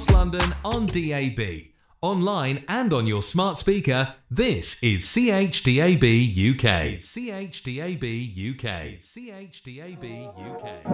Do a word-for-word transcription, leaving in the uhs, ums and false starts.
across London on D A B. Online and on your smart speaker, this is C H D A B U K. C H D A B U K. C H D A B U K.